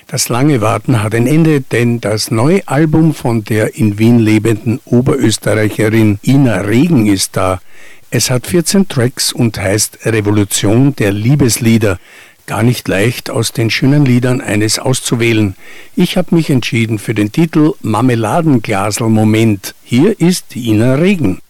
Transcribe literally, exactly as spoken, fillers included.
Das lange Warten hat ein Ende, denn das neue Album von der in Wien lebenden Oberösterreicherin Ina Regen ist da. Es hat vierzehn Tracks und heißt Revolution der Liebeslieder. Gar nicht leicht, aus den schönen Liedern eines auszuwählen. Ich habe mich entschieden für den Titel Marmeladenglasl Moment. Hier ist Ina Regen.